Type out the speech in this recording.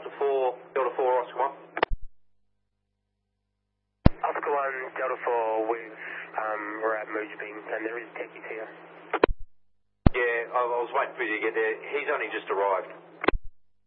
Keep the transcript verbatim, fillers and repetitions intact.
Alpha four, Delta four, Oscar one. Oscar one, Delta four, with, um, we're at Moojabing, and there is techies here. Yeah, I, I was waiting for you to get there. He's only just arrived.